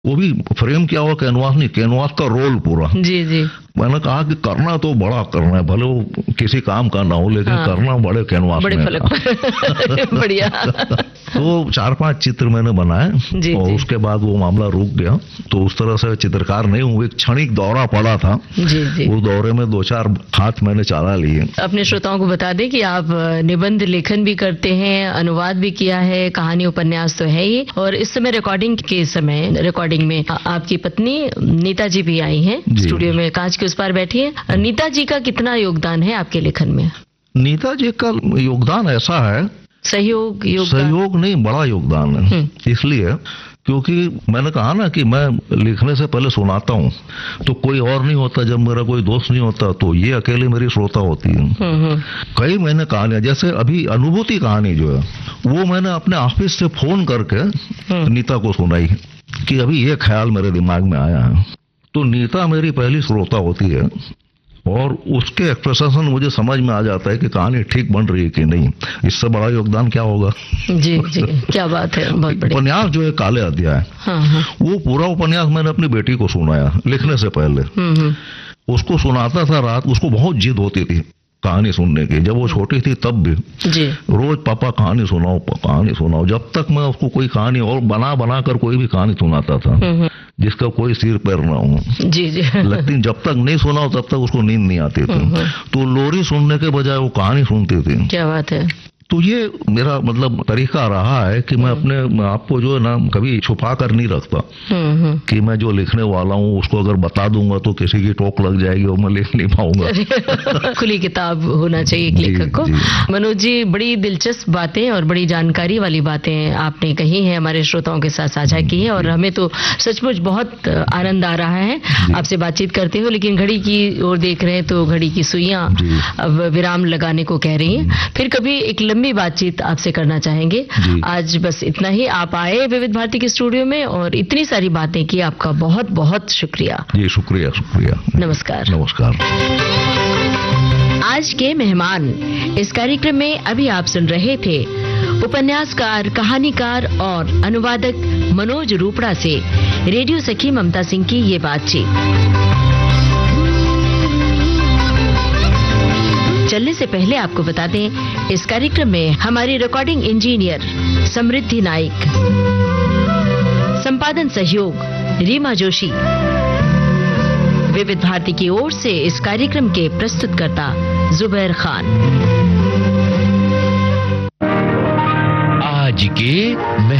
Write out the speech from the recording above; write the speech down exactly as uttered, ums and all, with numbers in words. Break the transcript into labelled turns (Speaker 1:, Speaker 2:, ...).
Speaker 1: वो भी फ्रेम किया हुआ कैनवास नहीं, कैनवास का रोल पूरा।
Speaker 2: जी जी।
Speaker 1: मैंने कहा कि करना तो बड़ा करना है, भले वो किसी काम का ना हो, लेकिन
Speaker 2: हाँ,
Speaker 1: करना बड़े कैनवास
Speaker 2: बड़े
Speaker 1: में
Speaker 2: फलक पर। बढ़िया।
Speaker 1: तो चार पांच चित्र मैंने बनाए
Speaker 2: जी,
Speaker 1: और
Speaker 2: जी।
Speaker 1: उसके बाद वो मामला रुक गया। तो उस तरह से चित्रकार नहीं हूँ, एक क्षणिक दौरा पड़ा था।
Speaker 2: जी जी।
Speaker 1: उस दौरे में दो चार हाथ मैंने चला लिए।
Speaker 2: अपने श्रोताओं को बता दें कि आप निबंध लेखन भी करते हैं, अनुवाद भी किया है, कहानी उपन्यास तो है ही, और इस समय रिकॉर्डिंग के समय रिकॉर्डिंग में आपकी पत्नी नीता जी भी आई हैं स्टूडियो में, कांच के उस पार बैठी है। नीता जी का कितना योगदान है आपके लेखन में?
Speaker 1: नीता जी का योगदान ऐसा है,
Speaker 2: सहयोग योगदान
Speaker 1: सहयोग नहीं, बड़ा योगदान है। इसलिए क्योंकि मैंने कहा ना कि मैं लिखने से पहले सुनाता हूँ, तो कोई और नहीं होता, जब मेरा कोई दोस्त नहीं होता तो ये अकेले मेरी श्रोता होती है। कई मैंने कहानियां, जैसे अभी अनुभूति कहानी जो है वो मैंने अपने ऑफिस से फोन करके नीता को सुनाई कि अभी ये ख्याल मेरे दिमाग में आया है। तो नीता मेरी पहली श्रोता होती है और उसके एक्सप्रेशन मुझे समझ में आ जाता है कि कहानी ठीक बन रही है कि नहीं। इससे बड़ा योगदान क्या होगा?
Speaker 2: जी जी, क्या बात है, बहुत बढ़िया।
Speaker 1: उपन्यास जो है काले अध्याय,
Speaker 2: हाँ, हाँ।
Speaker 1: वो पूरा उपन्यास मैंने अपनी बेटी को सुनाया लिखने से पहले। उसको सुनाता था रात, उसको बहुत जिद होती थी कहानी सुनने की, जब वो छोटी थी तब भी
Speaker 2: जी।
Speaker 1: रोज पापा कहानी सुनाओ, कहानी सुनाओ, जब तक मैं उसको कोई कहानी और बना बना कर कोई भी कहानी सुनाता था जिसका कोई सिर पैर ना हो।
Speaker 2: जी जी।
Speaker 1: लेकिन जब तक नहीं सुनाओ तब तक उसको नींद नहीं आती थी, तो लोरी सुनने के बजाय वो कहानी सुनती थी।
Speaker 2: क्या बात है।
Speaker 1: तो ये मेरा मतलब तरीका रहा है कि मैं अपने आपको जो है ना कभी छुपा कर नहीं रखता कि मैं जो लिखने वाला हूँ उसको अगर बता दूंगा तो किसी की टोक लग जाएगी और मैं लिख नहीं पाऊंगा।
Speaker 2: खुली किताब होना चाहिए एक लेखक को। मनोज जी, बड़ी दिलचस्प बातें और बड़ी जानकारी वाली बातें आपने कही हैं, हमारे श्रोताओं के साथ साझा की है, और हमें तो सचमुच बहुत आनंद आ रहा है आपसे बातचीत करते हुए। लेकिन घड़ी की ओर देख रहे हैं तो घड़ी की सुइयां अब विराम लगाने को कह रही हैं। फिर कभी एक लंबी बातचीत आपसे करना चाहेंगे। आज बस इतना ही। आप आए विविध भारती के स्टूडियो में और इतनी सारी बातें की, आपका बहुत बहुत शुक्रिया।
Speaker 1: जी शुक्रिया शुक्रिया।
Speaker 2: नमस्कार।
Speaker 1: नमस्कार।
Speaker 2: आज के मेहमान इस कार्यक्रम में अभी आप सुन रहे थे उपन्यासकार, कहानीकार और अनुवादक मनोज रूपड़ा से रेडियो सखी ममता सिंह की ये बातचीत। चलने से पहले आपको बता दें, इस कार्यक्रम में हमारी रिकॉर्डिंग इंजीनियर समृद्धि नाइक, संपादन सहयोग रीमा जोशी, विविध भारती की ओर से इस कार्यक्रम के प्रस्तुतकर्ता जुबैर खान।
Speaker 3: आज के